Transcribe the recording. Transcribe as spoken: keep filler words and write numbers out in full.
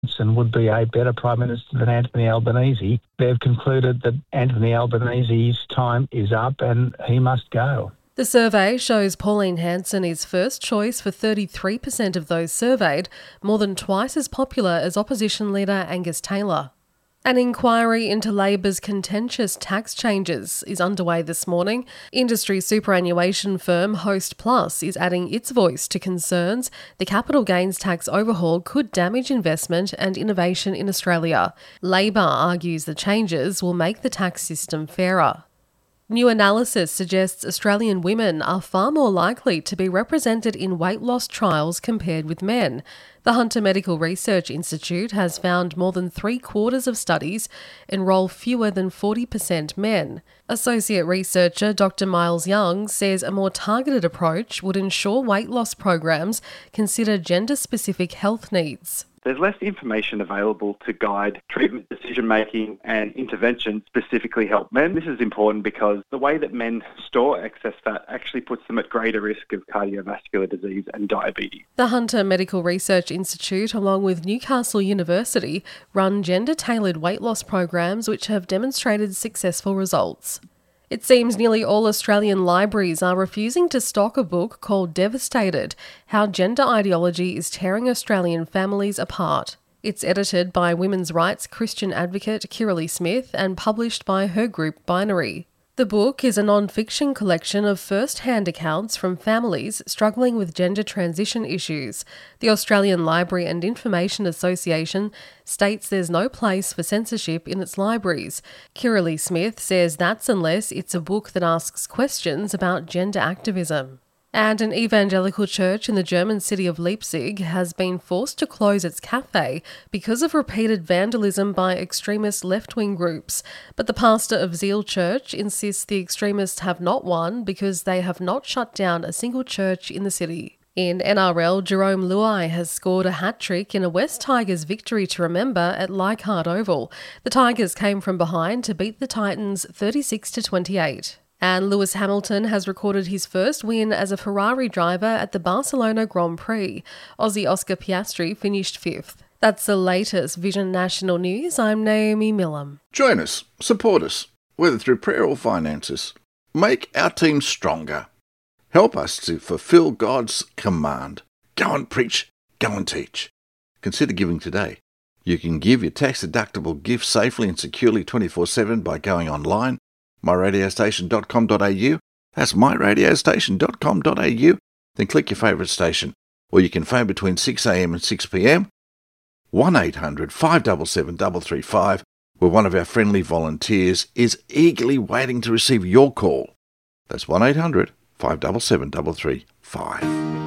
and would be a better Prime Minister than Anthony Albanese. They've concluded that Anthony Albanese's time is up and he must go. The survey shows Pauline Hanson is first choice for thirty-three percent of those surveyed, more than twice as popular as opposition leader Angus Taylor. An inquiry into Labor's contentious tax changes is underway this morning. Industry superannuation firm Host Plus is adding its voice to concerns the capital gains tax overhaul could damage investment and innovation in Australia. Labor argues the changes will make the tax system fairer. New analysis suggests Australian women are far more likely to be represented in weight loss trials compared with men. The Hunter Medical Research Institute has found more than three quarters of studies enrol fewer than forty percent men. Associate researcher Doctor Miles Young says a more targeted approach would ensure weight loss programs consider gender-specific health needs. There's less information available to guide treatment decision-making and intervention specifically help men. This is important because the way that men store excess fat actually puts them at greater risk of cardiovascular disease and diabetes. The Hunter Medical Research Institute, along with Newcastle University, run gender-tailored weight loss programs which have demonstrated successful results. It seems nearly all Australian libraries are refusing to stock a book called Devastated: How Gender Ideology is Tearing Australian Families Apart. It's edited by women's rights Christian advocate Kirralie Smith and published by her group Binary. The book is a non-fiction collection of first-hand accounts from families struggling with gender transition issues. The Australian Library and Information Association states there's no place for censorship in its libraries. Kirralie Smith says that's unless it's a book that asks questions about gender activism. And an evangelical church in the German city of Leipzig has been forced to close its cafe because of repeated vandalism by extremist left-wing groups. But the pastor of Zeal Church insists the extremists have not won because they have not shut down a single church in the city. In N R L, Jerome Luai has scored a hat-trick in a West Tigers victory to remember at Leichhardt Oval. The Tigers came from behind to beat the Titans thirty-six to twenty-eight. And Lewis Hamilton has recorded his first win as a Ferrari driver at the Barcelona Grand Prix. Aussie Oscar Piastri finished fifth. That's the latest Vision National News. I'm Naomi Millam. Join us, support us, whether through prayer or finances. Make our team stronger. Help us to fulfill God's command. Go and preach, go and teach. Consider giving today. You can give your tax-deductible gift safely and securely twenty-four seven by going online, my radio station dot com dot a u. That's my radio station dot com dot a u. Then click your favourite station. Or you can phone between six a m and six p m. one eight hundred five seven seven three three five, where one of our friendly volunteers is eagerly waiting to receive your call. That's one eight hundred five seven seven three three five.